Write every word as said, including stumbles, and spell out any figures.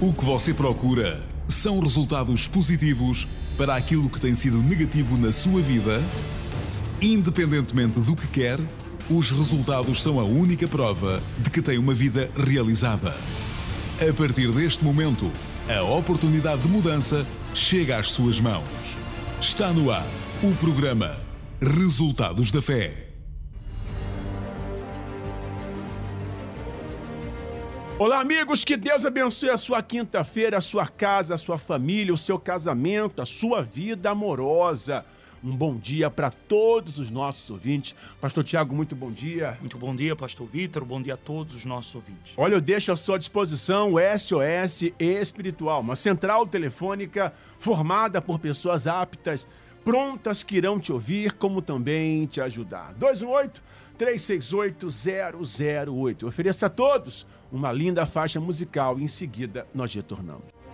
O que você procura são resultados positivos para aquilo que tem sido negativo na sua vida? Independentemente do que quer, os resultados são a única prova de que tem uma vida realizada. A partir deste momento, a oportunidade de mudança chega às suas mãos. Está no ar o programa Resultados da Fé. Olá, amigos, que Deus abençoe a sua quinta-feira, a sua casa, a sua família, o seu casamento, a sua vida amorosa. Um bom dia para todos os nossos ouvintes. Pastor Tiago, muito bom dia. Muito bom dia, Pastor Vitor. Bom dia a todos os nossos ouvintes. Olha, eu deixo à sua disposição o S O S Espiritual, uma central telefônica formada por pessoas aptas, prontas que irão te ouvir, como também te ajudar. dois um oito, três seis oito, zero zero oito. Ofereça a todos uma linda faixa musical e em seguida nós retornamos.